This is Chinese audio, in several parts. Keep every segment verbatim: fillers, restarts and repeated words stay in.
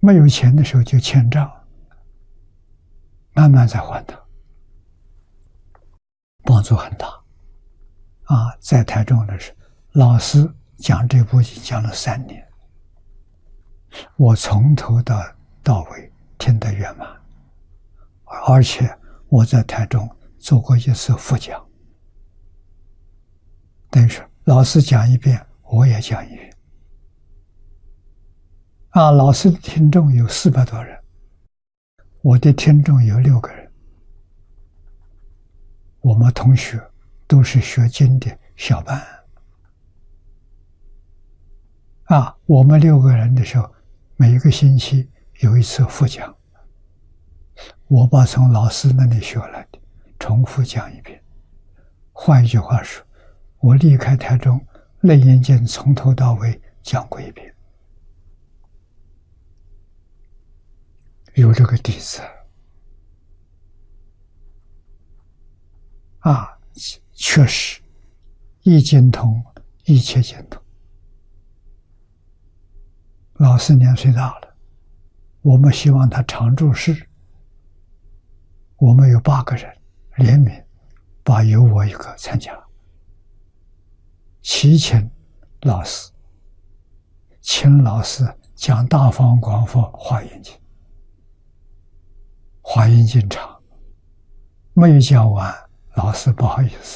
没有钱的时候就欠账，慢慢再还他，帮助很大。啊，在台中的时候，老师讲这部经讲了三年，我从头到到尾听得圆满，而且我在台中做过一次副讲，等于说老师讲一遍，我也讲一遍。啊，老师的听众有四百多人，我的听众有六个人。我们同学都是学经的小班。啊，我们六个人的时候，每一个星期有一次复讲，我把从老师那里学来的重复讲一遍。换一句话说，我离开台中，楞严经从头到尾讲过一遍。有这个底子啊，确实一经通，一切经通。老师年岁大了，我们希望他常住世。我们有八个人联名，把有我一个参加，祈请老师，请老师讲大方广佛华严经。华严经长，没有讲完，老师不好意思。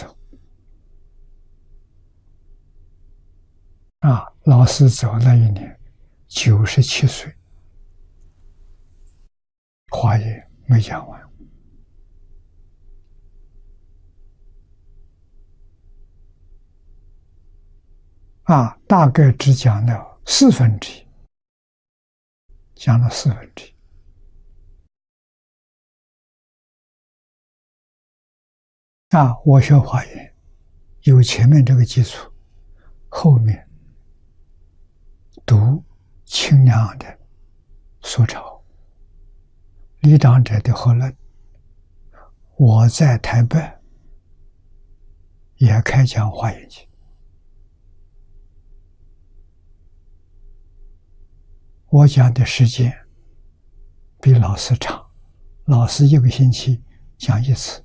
啊，老师走那一年，九十七岁，华严没讲完。啊，大概只讲了四分之一，讲了四分之一。啊，我学华严有前面这个基础，后面读清凉的苏钞、李长者的和论。我在台北也开讲华严经，我讲的时间比老师长，老师一个星期讲一次，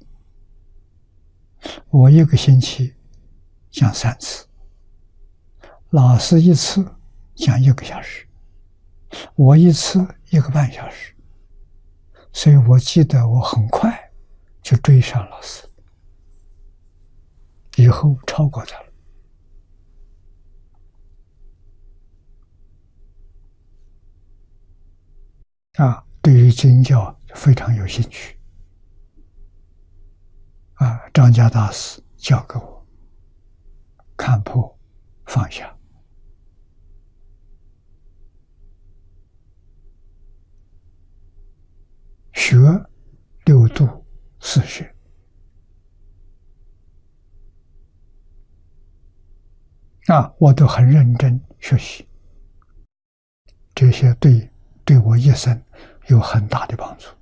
我一个星期讲三次，老师一次讲一个小时，我一次一个半小时，所以我记得我很快就追上老师，以后超过他了。啊，对于经教非常有兴趣。啊，张家大师教给我看破放下。学六度四学。啊，我都很认真学习，这些对对我一生有很大的帮助。